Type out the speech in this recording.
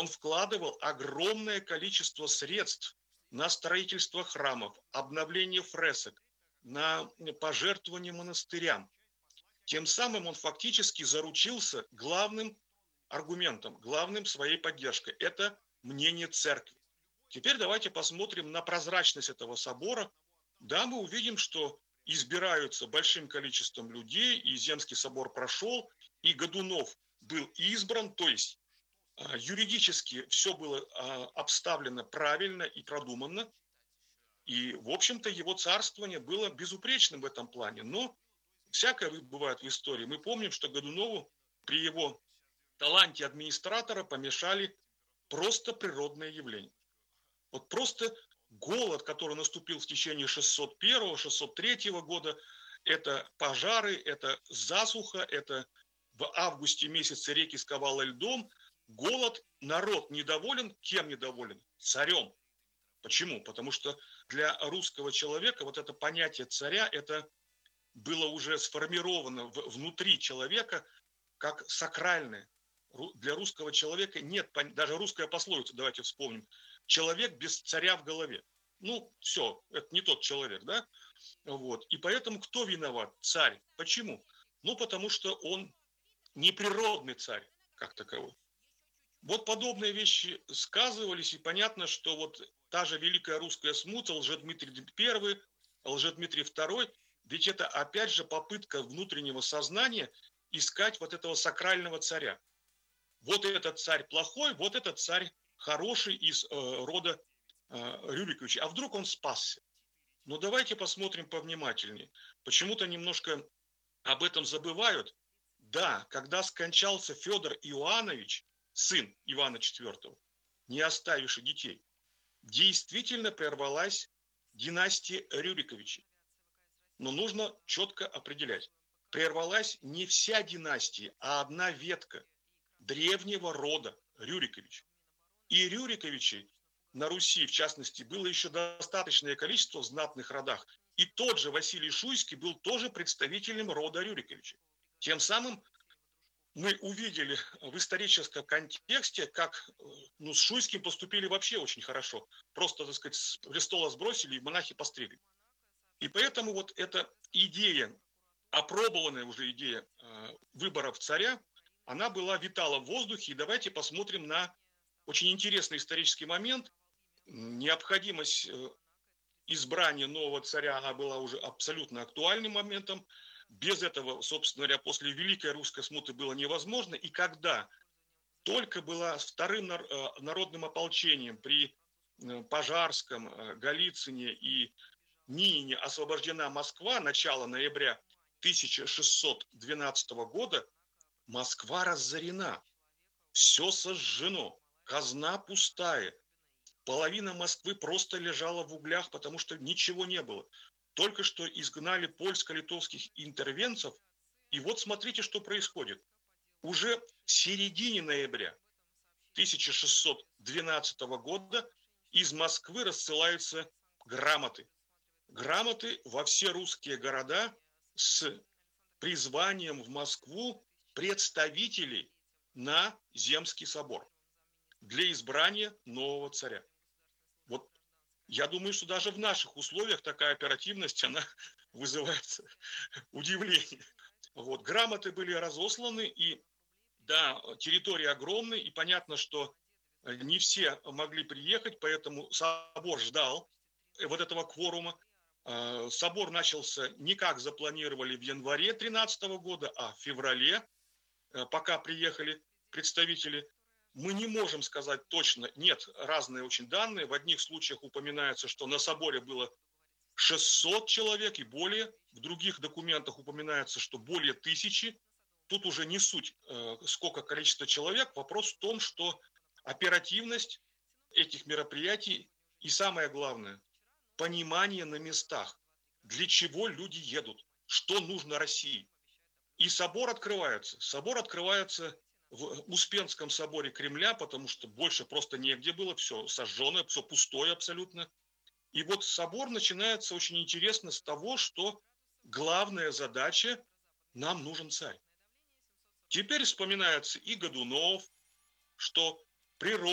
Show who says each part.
Speaker 1: он вкладывал огромное количество средств на строительство храмов, обновление фресок, на пожертвование монастырям. Тем самым он фактически заручился главным аргументом, главным своей поддержкой. Это мнение церкви. Теперь давайте посмотрим на прозрачность этого собора. Да, мы увидим, что избираются большим количеством людей, и Земский собор прошел, и Годунов был избран, то есть юридически все было обставлено правильно и продуманно, и, в общем-то, его царствование было безупречным в этом плане. Но всякое бывает в истории. Мы помним, что Годунову при его таланте администратора помешали просто природные явления. Вот просто голод, который наступил в течение 601-603 года, это пожары, это засуха, это в августе месяце реки сковало льдом. Голод, народ недоволен. Кем недоволен? Царем. Почему? Потому что для русского человека вот это понятие царя, это было уже сформировано внутри человека как сакральное. Для русского человека нет, даже русская пословица, давайте вспомним, человек без царя в голове. Ну, все, это не тот человек, да? Вот. И поэтому кто виноват? Царь. Почему? Ну, потому что он не природный царь, как таковой. Вот подобные вещи сказывались, и понятно, что вот та же Великая Русская Смута, Лжедмитрий I, Лжедмитрий II, ведь это опять же попытка внутреннего сознания искать вот этого сакрального царя. Вот этот царь плохой, вот этот царь хороший из рода Рюриковича. А вдруг он спасся? Но давайте посмотрим повнимательнее. Почему-то немножко об этом забывают. Да, когда скончался Федор Иоаннович, сын Ивана IV, не оставивший детей, действительно прервалась династия Рюриковичей. Но нужно четко определять. Прервалась не вся династия, а одна ветка древнего рода Рюрикович. И Рюриковичей на Руси, в частности, было еще достаточное количество в знатных родах. И тот же Василий Шуйский был тоже представителем рода Рюриковичей. Тем самым мы увидели в историческом контексте, как с Шуйским поступили вообще очень хорошо. Просто, так сказать, с престола сбросили и монахи постригли. И поэтому вот эта идея, опробованная уже идея выборов царя, она витала в воздухе. И давайте посмотрим на очень интересный исторический момент. Необходимость избрания нового царя, она была уже абсолютно актуальным моментом. Без этого, собственно говоря, после Великой Русской Смуты было невозможно. И когда только была вторым народным ополчением при Пожарском, Голицыне и Минине освобождена Москва, начало ноября 1612 года, Москва разорена, все сожжено, казна пустая. Половина Москвы просто лежала в углях, потому что ничего не было. Только что изгнали польско-литовских интервенцев, и вот смотрите, что происходит. Уже в середине ноября 1612 года из Москвы рассылаются грамоты. Грамоты во все русские города с призванием в Москву представителей на Земский собор для избрания нового царя. Вот я думаю, что даже в наших условиях такая оперативность, она вызывает удивление. Вот, грамоты были разосланы, и да, территория огромная, и понятно, что не все могли приехать, поэтому собор ждал вот этого кворума. Собор начался не как запланировали в январе 2013 года, а в феврале, пока приехали представители. Мы не можем сказать точно, нет, разные очень данные. В одних случаях упоминается, что на соборе было 600 человек и более. В других документах упоминается, что более 1000. Тут уже не суть, сколько количество человек. Вопрос в том, что оперативность этих мероприятий и самое главное, понимание на местах, для чего люди едут, что нужно России. И собор открывается. Собор открывается в Успенском соборе Кремля, потому что больше просто негде было, все сожженное, все пустое абсолютно. И вот собор начинается очень интересно с того, что главная задача – нам нужен царь. Теперь вспоминается и Годунов, что природа